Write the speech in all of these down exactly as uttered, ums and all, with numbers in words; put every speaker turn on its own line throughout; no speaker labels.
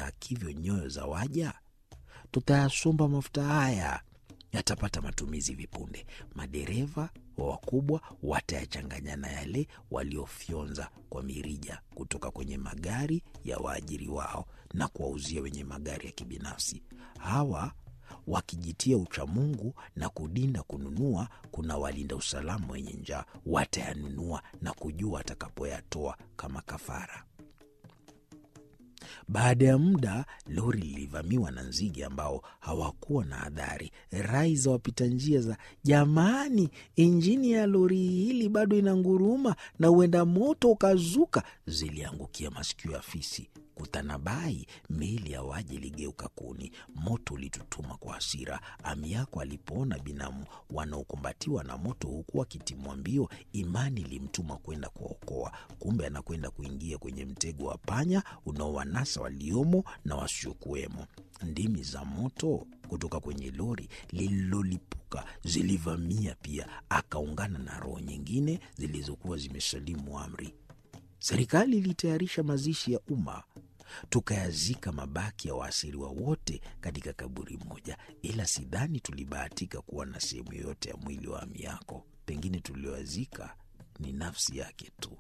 zitakavyo nyoyo za waja, tutayasomba mafuta haya, yatapata matumizi vipunde. Madereva wa wakubwa watayachanganya na yale waliofyonza kwa mirija kutoka kwenye magari ya waajiri wao na kuwauzia wenye magari ya kibinafsi. Hawa wakijitia uchamungu na kudinda kununua, kuna walinda usalama wenye njaa watayanunua na kujua atakapoyatoa kama kafara. Baada ya muda, lori lilivamiwa na nzige ambao hawakuwa na adhari. Rai za wapita njia za jamani, injini ya lori hili bado inanguruma na huenda moto ukazuka, ziliangukia masikio ya fisi. Kutanabai, miili ya waje ligeuka kuni. Moto ulitutuma kwa hasira. Amiako alipoona binamu wanaokumbatiwa na moto huku wakitimwa mbio, imani ilimtuma kwenda kuokoa. Kumbe anakwenda kuingia kwenye mtego wa panya unaowanasa waliomo na wasiokuwemo. Ndimi za moto kutoka kwenye lori lililolipuka zilivamia pia, akaungana na roho nyingine zilizokuwa zimesalimu amri. Serikali ilitayarisha mazishi ya umma. Tukayazika mabaki ya waasiriwa wote katika kaburi moja, ila sidhani tulibahatika kuwa na sehemu yoyote ya mwili wa Amiako. Pengine tulioazika ni nafsi yake tu.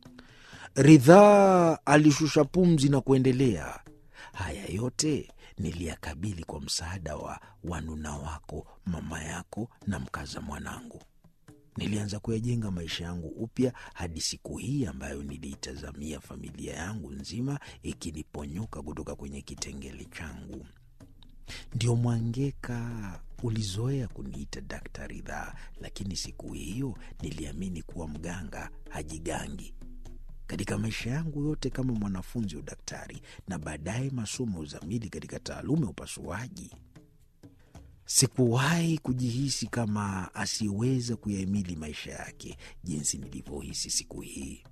Ridhaa alishusha pumzi na kuendelea, haya yote niliyakabili kwa msaada wa wanuna wako, mama yako na mkaza mwanangu. Nilianza kuyajenga maisha yangu upya hadi siku hii ambayo niliitazamia familia yangu nzima ikiniponyoka kutoka kwenye kitengele changu. Ndio Mwangeka ulizoea kuniita Daktari Ridhaa, lakini siku hiyo niliamini kuwa mganga hajigangi. Katika maisha yangu yote kama mwanafunzi wa daktari na baadaye masomo uzamili katika taaluma ya upasuaji, sikuwahi kujihisi kama asiweza kuyahimili maisha yake jinsi nilivyohisi siku hii.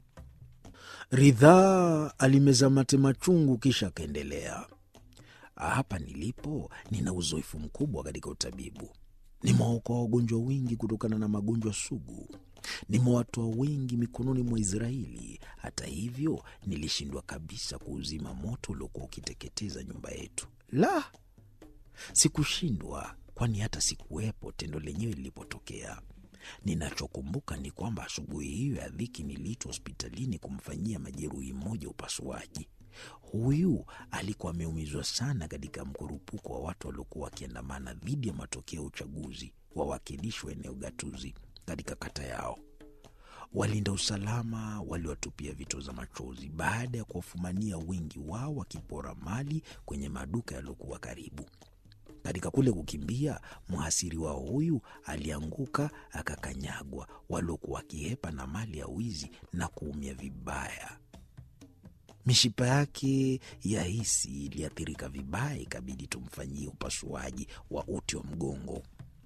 Ridhaa alimeza mate machungu kisha akaendelea, hapa nilipo nina uzoefu mkubwa katika utabibu. Nimewaokoa wagonjwa wengi kutokana na magonjwa sugu. Nimewatoa wengi mikononi mwa Israeli. Hata hivyo, nilishindwa kabisa kuuzima moto uliokuwa ukiteketeza nyumba yetu. La, sikushindwa, kwani hata sikuwepo tendo lenyewe lilipotokea. Ninachokumbuka ni kwamba asubuhi hiyo ya dhiki niliitwa hospitalini kumfanyia majeruhi mmoja upasuaji. Huyu alikuwa ameumizwa sana katika mkurupuko wa watu waliokuwa wakiandamana dhidi ya matokeo ya uchaguzi wa wakilishi wa eneo gatuzi katika kata yao. Walinda usalama waliwatupia vitoza machozi baada ya kuwafumania wengi wao wakipora mali kwenye maduka yaliyokuwa karibu. Katika kule kukimbia, mhasiri wa huyu alianguka akakanyagwa, waliokuwa wakihepa na mali ya wizi na kuumia vibaya. Mishipa yake ya hisi iliathirika vibaya, ikabidi tumfanyie upasuaji wa uti wa mgongo.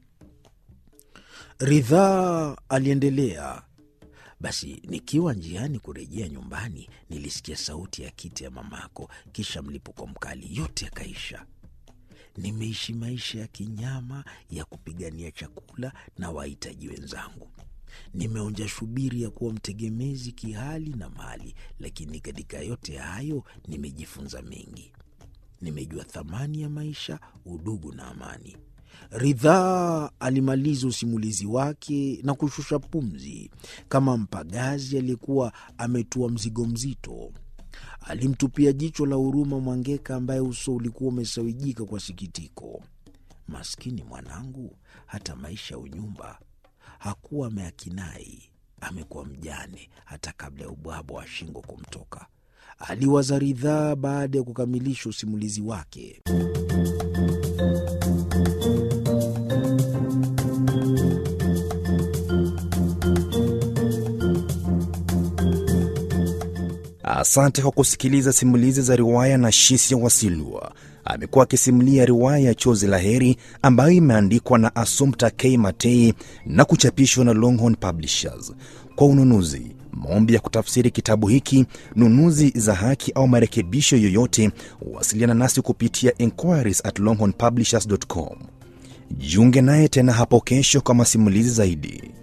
Ridhaa aliendelea, basi nikiwa njiani kurejea nyumbani nilisikia sauti ya kiti ya mamako, kisha mlipuko mkali, yote yakaisha. Nimeishi maisha ya kinyama ya kupigania chakula na wahitaji wenzangu. Nimeonja shubiri ya kuwa mtegemezi kihali na mali, lakini katika yote hayo nimejifunza mengi. Nimejua thamani ya maisha, udugu na amani. Ridhaa alimaliza usimulizi wake na kushusha pumzi kama mpagazi aliyekuwa ametua mzigo mzito. Alimtupia jicho la huruma Mwangeka ambaye uso ulikuwa umesawijika kwa sikitiko. Maskini mwanangu, hata maisha ya unyumba hakuwa ameakinai, amekuwa mjane hata kabla ya ubwabwa wa shingo kumtoka. Aliwaza Ridhaa baada ya kukamilisha usimulizi wake.
Asante kwa kusikiliza simulizi za riwaya na Shisia Wasilwa. Amekuwa akisimulia riwaya ya Chozi la Heri ambayo imeandikwa na Assumpta K. Matei na kuchapishwa na Longhorn Publishers. Kwa ununuzi, maombi ya kutafsiri kitabu hiki, nunuzi za haki au marekebisho yoyote, wasiliana nasi kupitia inquiries at longhorn publishers dot com. Jiunge naye tena hapo kesho kwa masimulizi zaidi.